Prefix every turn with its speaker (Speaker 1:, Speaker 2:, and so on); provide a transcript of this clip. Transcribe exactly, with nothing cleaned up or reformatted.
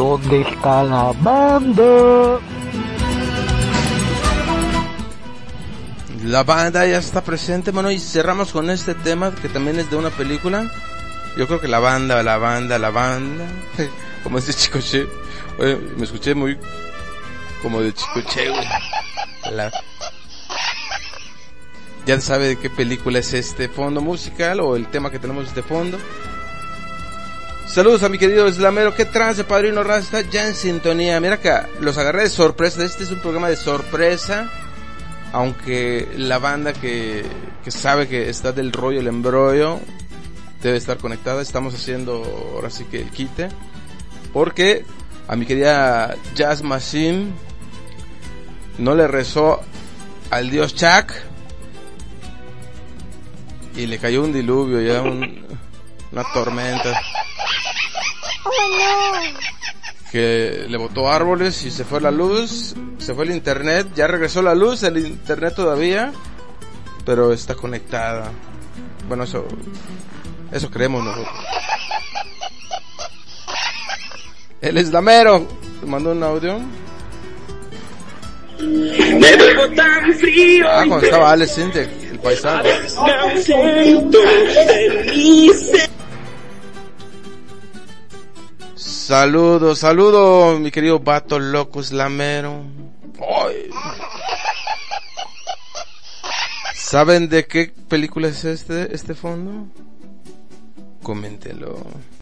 Speaker 1: ¿Dónde está la banda?
Speaker 2: La banda ya está presente, bueno, y cerramos con este tema que también es de una película. Yo creo que la banda, la banda, la banda, como dice Chicoche. Oye, me escuché muy como de Chicoche, güey. La... Ya sabe de qué película es este fondo musical o el tema que tenemos de fondo. Saludos a mi querido Slamero, qué trance, padrino Rasta, ya en sintonía. Mira que los agarré de sorpresa, este es un programa de sorpresa. Aunque la banda que, que sabe que está del rollo, el embrollo, debe estar conectada. Estamos haciendo ahora sí que el quite. Porque a mi querida Jazz Machine no le rezó al dios Chuck. Y le cayó un diluvio, ya un, una tormenta.
Speaker 3: ¡Oh, no!
Speaker 2: Que le botó árboles y se fue la luz, se fue el internet, ya regresó la luz, el internet todavía, pero está conectada. Bueno, eso, eso creemos nosotros. El Slamero te mandó un audio.
Speaker 4: Me vuelvo tan frío.
Speaker 2: Ah, cuando estaba Alex Intec, el paisano.
Speaker 4: Me siento feliz.
Speaker 2: Saludos, saludos, mi querido vato loco Slamero. Ay. ¿Saben de qué película es este, este fondo? Coméntenlo.